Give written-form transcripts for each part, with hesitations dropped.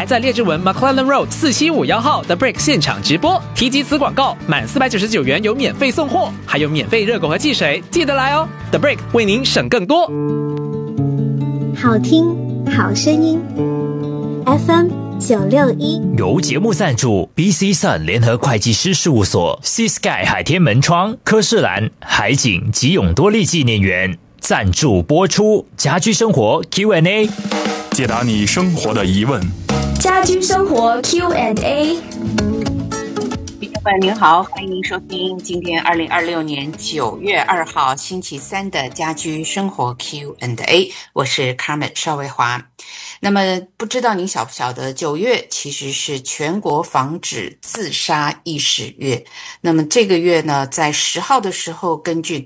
台在列治文 McClellan Road 4751号的 Brick 现场直播，提及此广告满499元有免费送货，还有免费热狗和汽水，记得来哦。The Brick 为您省更多。 好听好声音 FM961， 由节目赞助 BC Sun 联合会计师事务所、Sea Sky 海天门窗、科士兰、海景及永多利纪念园赞助播出。家居生活 Q&A， 解答你生活的疑问。 家居生活 Q&A。 听众朋友您好，欢迎收听今天2026年9月2号星期三的家居生活 Q&A， 我是 Carmen 邵维华。那么不知道您晓不晓得9月其实是全国防止自杀意识月。那么这个月呢，在10号的时候，根据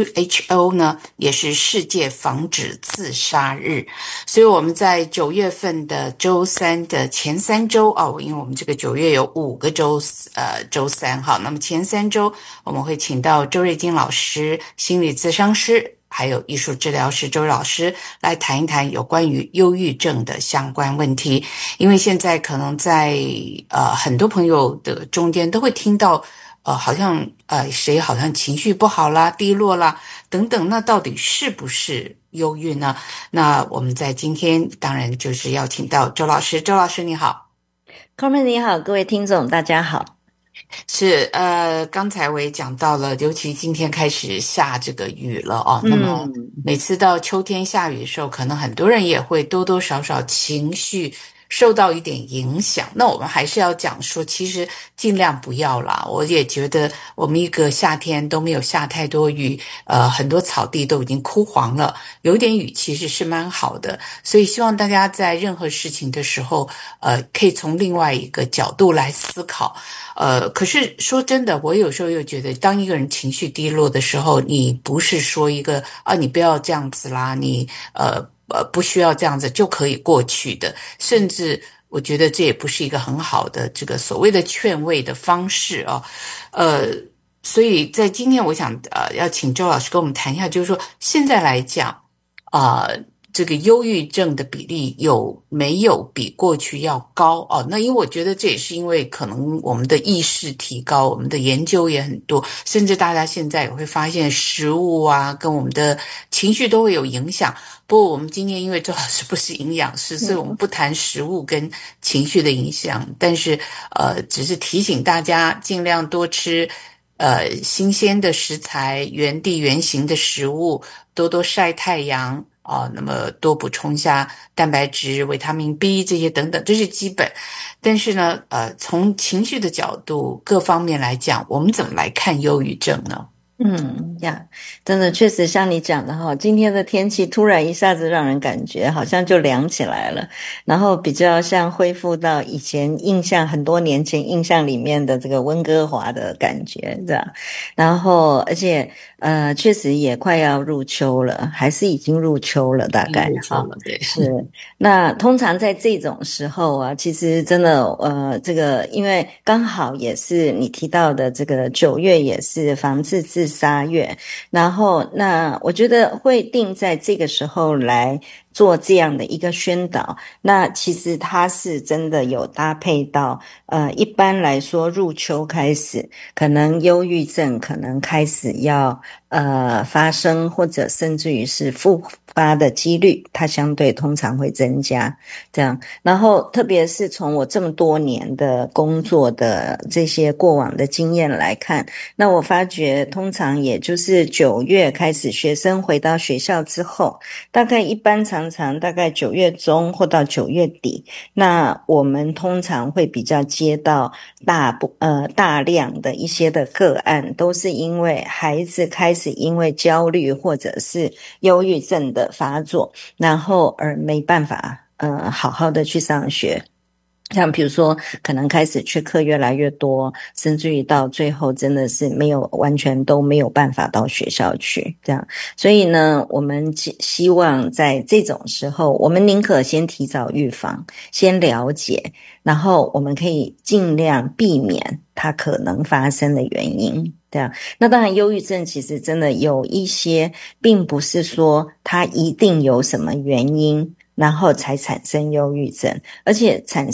WHO 呢，也是世界防止自杀日。所以我们在9月份的周三的前3周因为我们这个9月有5个周三哈，那么前3周我们会请到周瑞金老师，心理咨商师，还有艺术治疗师周老师来谈一谈有关于忧郁症的相关问题。因为现在可能在很多朋友的中间都会听到好像谁好像情绪不好啦、低落啦等等，那到底是不是忧郁呢？那我们在今天当然就是要请到周老师。周老师你好。 Carmen 你好，各位听众大家好。 是刚才我也讲到了，尤其今天开始下这个雨了那么每次到秋天下雨的时候，可能很多人也会多多少少情绪受到一点影响。那我们还是要讲说，其实尽量不要啦。我也觉得我们一个夏天都没有下太多雨，很多草地都已经枯黄了，有点雨其实是蛮好的。所以希望大家在任何事情的时候可以从另外一个角度来思考。可是说真的，我有时候又觉得，当一个人情绪低落的时候，你不是说一个你不要这样子啦，你不需要这样子就可以过去的，甚至我觉得这也不是一个很好的这个所谓的劝慰的方式所以在今天我想要请周老师跟我们谈一下，就是说现在来讲这个忧郁症的比例有没有比过去要高那因为我觉得这也是因为可能我们的意识提高，我们的研究也很多，甚至大家现在也会发现食物跟我们的情绪都会有影响。不过我们今天因为周老师不是营养师，所以我们不谈食物跟情绪的影响，但是只是提醒大家尽量多吃新鲜的食材，原地原形的食物，多多晒太阳那么多补充一下蛋白质、维他命 B 这些等等，这是基本。但是呢从情绪的角度各方面来讲，我们怎么来看忧郁症呢？ 真的确实像你讲的今天的天气突然一下子让人感觉好像就凉起来了，然后比较像恢复到以前印象很多年前印象里面的这个温哥华的感觉这样。然后而且确实也快要入秋了，还是已经入秋了大概对， 是。那通常在这种时候其实真的这个因为刚好也是你提到的这个9月也是防治自杀月，然后那我觉得会定在这个时候来做这样的一个宣导。那其实它是真的有搭配到一般来说入秋开始可能忧郁症可能开始要发生，或者甚至于是复发的几率它相对通常会增加这样。然后特别是从我这么多年的工作的这些过往的经验来看，那我发觉通常也就是9月开始学生回到学校之后，大概一般常常大概9月中或到9月底，那我们通常会比较接到大量的一些的个案，都是因为孩子开始因为焦虑或者是忧郁症的发作，然后而没办法好好的去上学。像比如说可能开始缺课越来越多，甚至于到最后真的是完全都没有办法到学校去这样。所以呢我们希望在这种时候，我们宁可先提早预防，先了解，然后我们可以尽量避免它可能发生的原因这样。那当然忧郁症其实真的有一些并不是说它一定有什么原因然后才产生忧郁症，而且